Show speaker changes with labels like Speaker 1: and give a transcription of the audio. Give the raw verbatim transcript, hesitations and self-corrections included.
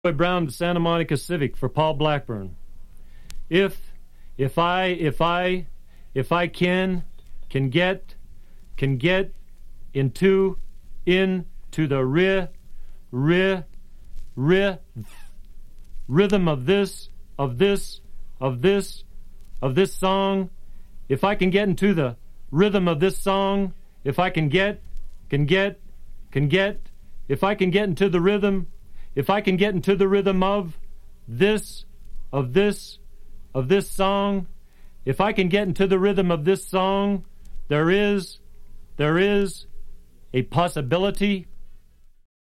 Speaker 1: Brown to Santa Monica Civic for Paul Blackburn. If if I if I if I can can get can get into into the ri ri ri rhythm of this of this of this of this song, if I can get into the rhythm of this song, if I can get can get can get if I can get into the rhythm If I can get into the rhythm of this, of this, of this song, if I can get into the rhythm of this song, there is, there is a possibility,